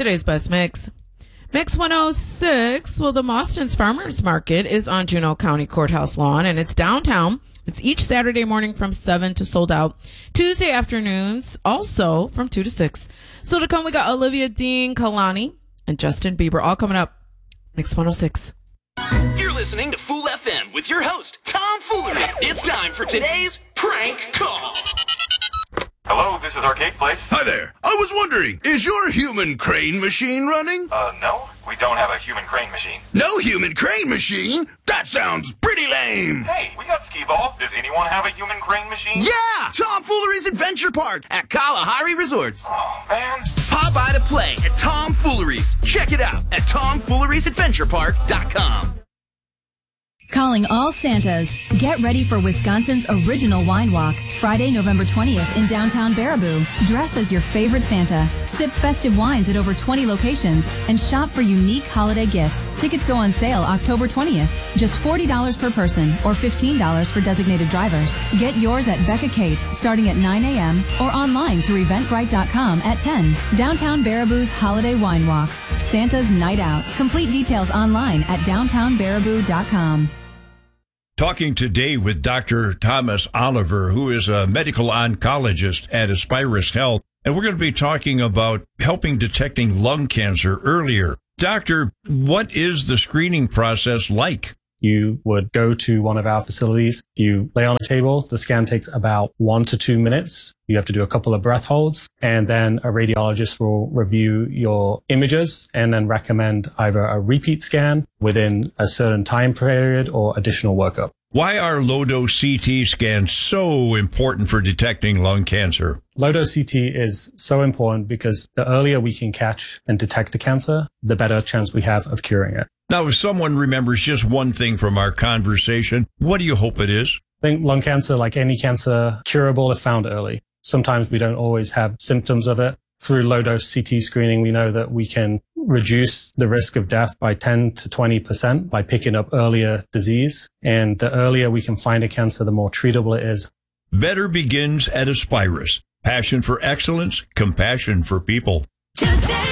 today's best mix. Mix 106. Well, the Mauston's Farmers Market is on Juneau County Courthouse lawn, and it's downtown. It's each Saturday morning from 7 to sold out. Tuesday afternoons, also from 2 to 6. So to come, we got Olivia Dean, Kalani, and Justin Bieber, all coming up. Mix 106. You're listening to Fool FM with your host, Tom Foolery. It's time for today's prank call. Hello, this is Arcade Place. Hi there. I was wondering, is your human crane machine running? No, we don't have a human crane machine. No human crane machine? That sounds pretty lame. Hey, we got skee-ball. Does anyone have a human crane machine? Yeah! Tom Foolery's Adventure Park at Kalahari Resorts. Oh, man. Pop by to play at Tom Foolery's. Check it out at TomFoolery'sAdventurePark.com. Calling all Santas. Get ready for Wisconsin's original wine walk, Friday, November 20th in downtown Baraboo. Dress as your favorite Santa. Sip festive wines at over 20 locations and shop for unique holiday gifts. Tickets go on sale October 20th. Just $40 per person or $15 for designated drivers. Get yours at Becca Cates starting at 9 a.m. or online through Eventbrite.com at 10. Downtown Baraboo's Holiday Wine Walk. Santa's Night Out. Complete details online at downtownbaraboo.com. Talking today with Dr. Thomas Oliver, who is a medical oncologist at Aspirus Health, and we're going to be talking about helping detecting lung cancer earlier. Doctor, what is the screening process like? You would go to one of our facilities. You lay on a table. The scan takes about 1 to 2 minutes. You have to do a couple of breath holds, and then a radiologist will review your images and then recommend either a repeat scan within a certain time period or additional workup. Why are low-dose CT scans so important for detecting lung cancer? Low-dose CT is so important because the earlier we can catch and detect the cancer, the better chance we have of curing it. Now, if someone remembers just one thing from our conversation, what do you hope it is? I think lung cancer, like any cancer, curable if found early. Sometimes we don't always have symptoms of it. Through low-dose CT screening, we know that we can reduce the risk of death by 10 to 20% by picking up earlier disease. And the earlier we can find a cancer, the more treatable it is. Better begins at Aspirus. Passion for excellence, compassion for people. Today